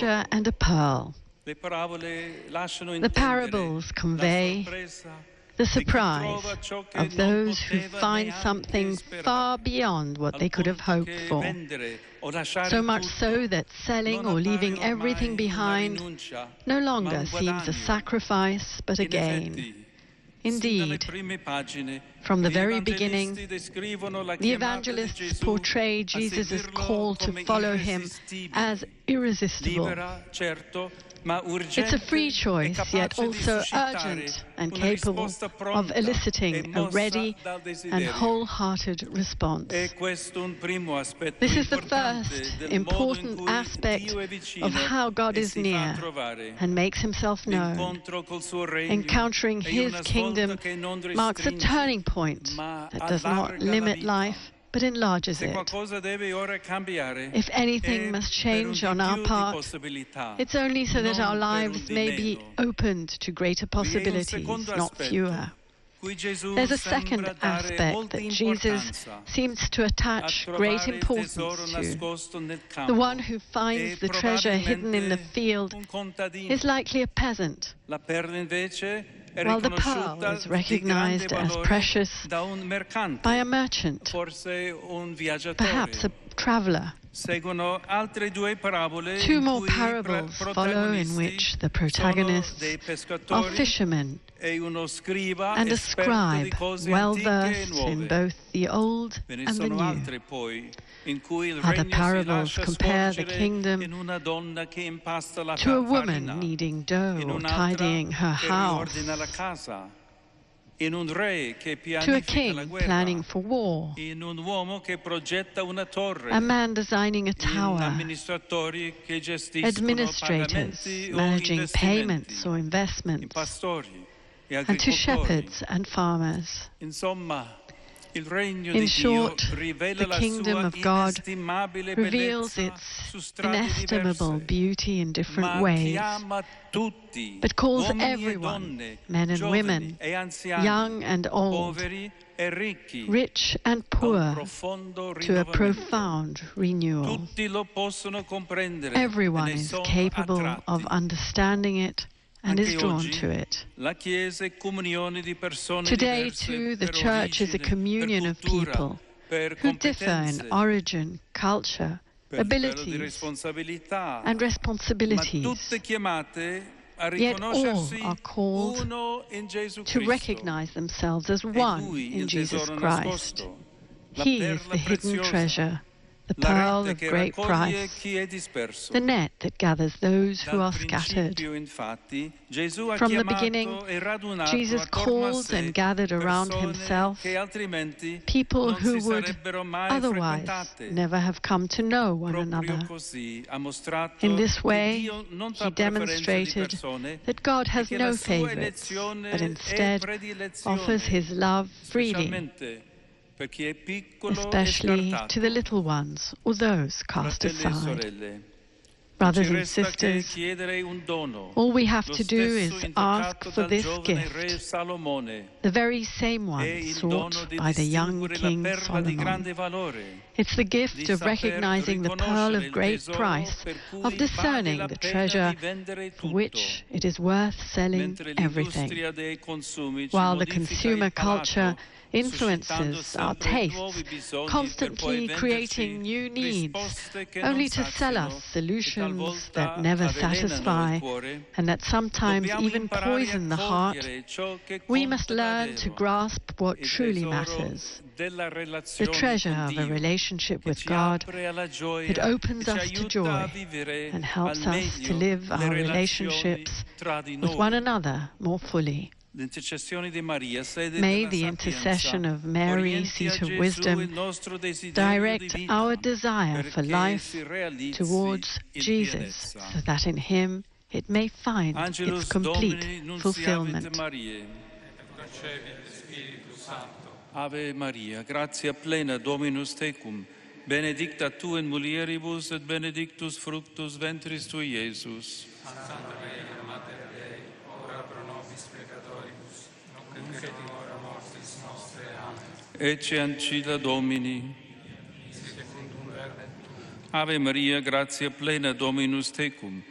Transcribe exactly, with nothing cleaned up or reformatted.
treasure and a pearl. The parables convey the surprise of those who find something far beyond what they could have hoped for. So much so that selling or leaving everything behind no longer seems a sacrifice but a gain. Indeed, from the very beginning, the evangelists portray Jesus' call to follow him as irresistible. It's a free choice, yet also urgent and capable of eliciting a ready and wholehearted response. This is the first important aspect of how God is near and makes himself known. Encountering his kingdom marks a turning point that does not limit life, but enlarges it. If anything must change on our part, it's only so that our lives may be opened to greater possibilities, not fewer. There's a second aspect that Jesus seems to attach great importance to. The one who finds the treasure hidden in the field is likely a peasant, while the pearl is recognized as precious by a merchant, perhaps a traveler. Two more parables follow in which the protagonists are fishermen and a scribe well-versed in both the old and the new. Other parables compare the kingdom to a woman kneading dough or tidying her house, to a king planning for war, a man designing a tower, administrators managing payments or investments, and to shepherds and farmers. In short, the kingdom of God reveals its inestimable beauty in different ways, but calls everyone, men and women, young and old, rich and poor, to a profound renewal. Everyone is capable of understanding it and is drawn to it. Today, too, the Church is a communion of people who differ in origin, culture, abilities, and responsibilities. Yet all are called to recognize themselves as one in Jesus Christ. He is the hidden treasure, the pearl of great price, the net that gathers those who are scattered. From the beginning, Jesus called and gathered around himself people who would otherwise never have come to know one another. In this way, he demonstrated that God has no favorites, but instead offers his love freely, especially to the little ones or those cast aside. Brothers and sisters, all we have to do is ask for this gift, the very same one sought by the young King Solomon. It's the gift of recognizing the pearl of great price, of discerning the treasure for which it is worth selling everything. While the consumer culture influences our tastes, constantly creating new needs, only to sell us solutions that never satisfy and that sometimes even poison the heart, we must learn to grasp what truly matters, the treasure of a relationship with God that opens us to joy and helps us to live our relationships with one another more fully. May the intercession of Mary, seat of wisdom, direct our desire for life towards Jesus, so that in him it may find its complete fulfillment. Ave Maria, gratia plena, Dominus tecum, benedicta tu in mulieribus et benedictus fructus ventris tui, Iesus. Santa Maria, Mater Dei, ora pro nobis peccatoribus, nunc et in hora mortis nostre. Amen. Ecce ancilla Domini. Ave Maria, gratia plena, Dominus tecum,